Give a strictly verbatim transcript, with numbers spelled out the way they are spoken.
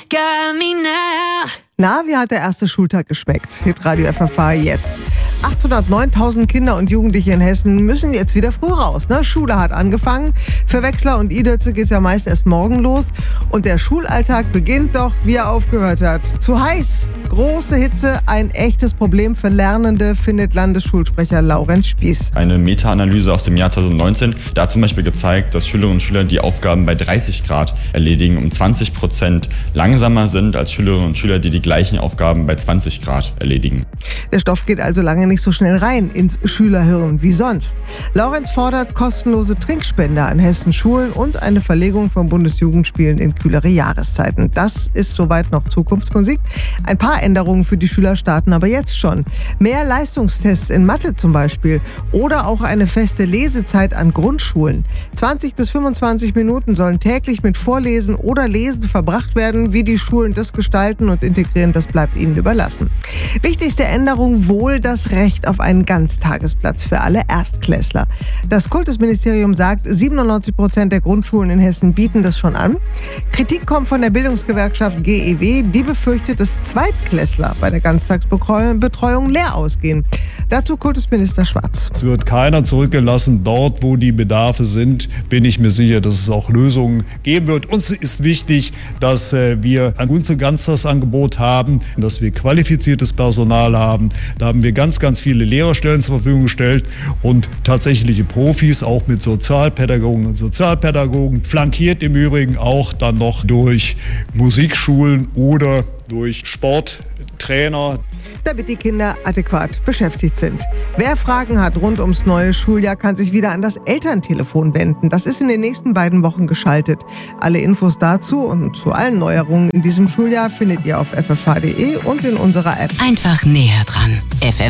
got me now. Na, wie hat der erste Schultag geschmeckt? Hitradio F F H jetzt. achthundertneuntausend Kinder und Jugendliche in Hessen müssen jetzt wieder früh raus. Ne? Schule hat angefangen. Für Wechsler und Idötze geht's ja meist erst morgen los. Und der Schulalltag beginnt doch, wie er aufgehört hat. Zu heiß, große Hitze, ein echtes Problem für Lernende, findet Landesschulsprecher Laurenz Spieß. Eine Meta-Analyse aus dem Jahr zweitausendneunzehn, da hat zum Beispiel gezeigt, dass Schülerinnen und Schüler die Aufgaben bei dreißig Grad erledigen, um zwanzig Prozent langsamer sind als Schülerinnen und Schüler, die die gleichen Aufgaben bei zwanzig Grad erledigen. Der Stoff geht also lange nicht so schnell rein ins Schülerhirn wie sonst. Laurenz fordert kostenlose Trinkspender an Hessens Schulen und eine Verlegung von Bundesjugendspielen in kühlere Jahreszeiten. Das ist soweit noch Zukunftsmusik. Ein paar Änderungen für die Schüler starten aber jetzt schon. Mehr Leistungstests in Mathe zum Beispiel oder auch eine feste Lesezeit an Grundschulen. zwanzig bis fünfundzwanzig Minuten sollen täglich mit Vorlesen oder Lesen verbracht werden. Wie die Schulen das gestalten und integrieren, das bleibt ihnen überlassen. Wichtigste Änderung wohl das Recht auf einen Ganztagesplatz für alle Erstklässler. Das Kultusministerium sagt, siebenundneunzig Prozent der Grundschulen in Hessen bieten das schon an. Kritik kommt von der Bildungsgewerkschaft G E W, die befürchtet, dass Zweitklässler bei der Ganztagsbetreuung leer ausgehen. Dazu Kultusminister Schwarz. Es wird keiner zurückgelassen. Dort, wo die Bedarfe sind, bin ich mir sicher, dass es auch Lösungen geben wird. Uns ist wichtig, dass wir ein gutes Ganztagsangebot haben, dass wir qualifiziertes Personal haben. Da haben wir ganz, ganz viele Lehrerstellen zur Verfügung gestellt und tatsächliche Profis, auch mit Sozialpädagogen und Sozialpädagogen, flankiert im Übrigen auch dann noch durch Musikschulen oder durch Sporttrainer, damit die Kinder adäquat beschäftigt sind. Wer Fragen hat rund ums neue Schuljahr, kann sich wieder an das Elterntelefon wenden. Das ist in den nächsten beiden Wochen geschaltet. Alle Infos dazu und zu allen Neuerungen in diesem Schuljahr findet ihr auf f f h punkt d e und in unserer App. Einfach näher dran. F F